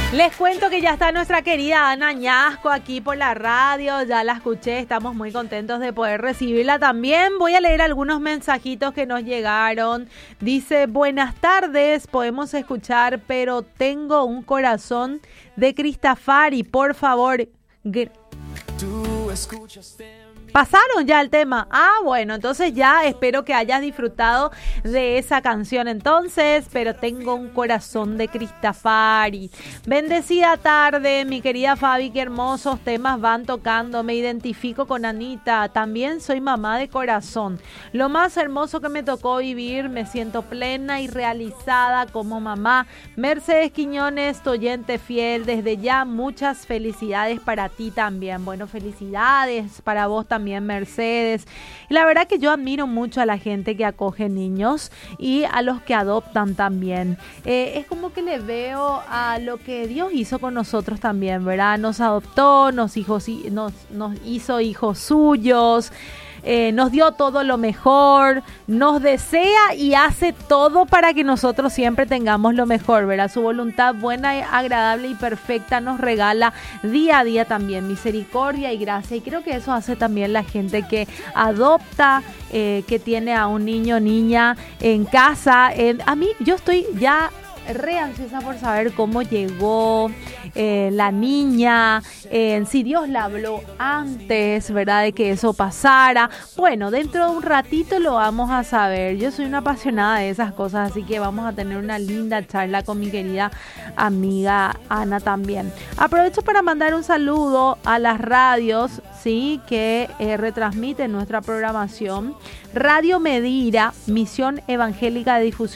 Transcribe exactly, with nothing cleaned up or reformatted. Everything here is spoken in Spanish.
Les cuento que ya está nuestra querida Ana Ñasco aquí por la radio, ya la escuché, estamos muy contentos de poder recibirla también. Voy a leer algunos mensajitos que nos llegaron. Dice, buenas tardes, podemos escuchar, pero tengo un corazón de Cristafari, por favor. Tú escuchaste. Pasaron ya el tema. Ah, bueno, entonces ya espero que hayas disfrutado de esa canción entonces, pero tengo un corazón de Cristafari. Bendecida tarde, mi querida Fabi, qué hermosos temas van tocando. Me identifico con Anita, también soy mamá de corazón. Lo más hermoso que me tocó vivir, me siento plena y realizada como mamá. Mercedes Quiñones, tu oyente fiel, desde ya muchas felicidades para ti también. Bueno, felicidades para vos también, Mercedes. Y la verdad que yo admiro mucho a la gente que acoge niños y a los que adoptan también. Eh, es como que le veo a lo que Dios hizo con nosotros también, ¿verdad? Nos adoptó, nos, hijos, nos, nos hizo hijos suyos. Eh, nos dio todo lo mejor, nos desea y hace todo para que nosotros siempre tengamos lo mejor, ¿verdad? Su voluntad buena, agradable y perfecta nos regala día a día también misericordia y gracia, y creo que eso hace también la gente que adopta, eh, que tiene a un niño o niña en casa. Eh, a mí, yo estoy ya re ansiosa por saber cómo llegó eh, la niña, eh, si Dios la habló antes, ¿verdad?, de que eso pasara. Bueno, dentro de un ratito lo vamos a saber. Yo soy una apasionada de esas cosas, así que vamos a tener una linda charla con mi querida amiga Ana también. Aprovecho para mandar un saludo a las radios, sí, que eh, retransmiten nuestra programación. Radio Medira, Misión Evangélica de Difusión